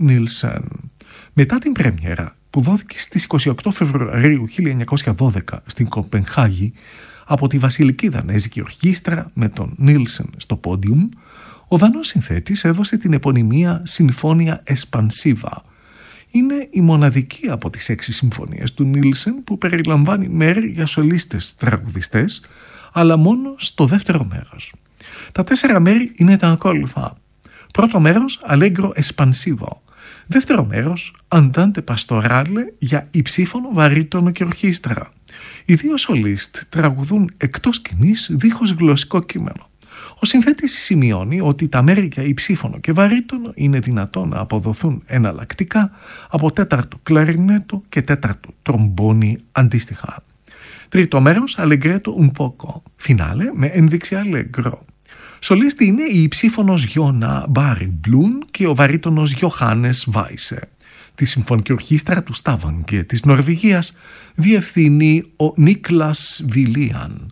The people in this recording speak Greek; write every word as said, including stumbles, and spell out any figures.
Νίλσεν. Μετά την πρέμιερα που δόθηκε στις είκοσι οκτώ Φεβρουαρίου χίλια εννιακόσια δώδεκα στην Κοπενχάγη από τη Βασιλική Δανέζικη Ορχήστρα με τον Νίλσεν στο πόντιουμ, ο Δανός συνθέτης έδωσε την επωνυμία Συμφώνια Εσπανσίβα. Είναι η μοναδική από τις έξι συμφωνίες του Νίλσεν που περιλαμβάνει μέρη για σολίστες τραγουδιστές, αλλά μόνο στο δεύτερο μέρος. Τα τέσσερα μέρη είναι τα ακόλουθα. Πρώτο μέρος, Allegro Espansivo. Δεύτερο μέρος, Andante Pastorale για υψίφωνο, βαρύτονο και ορχήστρα. Οι δύο σολίστ τραγουδούν εκτός σκηνής δίχως γλωσσικό κείμενο. Ο συνθέτης σημειώνει ότι τα μέρη για υψίφωνο και βαρύτονο είναι δυνατόν να αποδοθούν εναλλακτικά από τέταρτο κλαρινέτο και τέταρτο τρομπόνι αντίστοιχα. Τρίτο μέρος, Allegretto un poco. Φινάλε με ένδειξη Allegro. Σολίστη είναι η υψίφωνος Γιώνα Μπάρι Μπλουν και ο βαρύτονος Γιωχάνες Βάισε. Τη συμφωνική ορχήστρα του Στάβανγκε της Νορβηγίας διευθύνει ο Νίκλας Βιλίαν.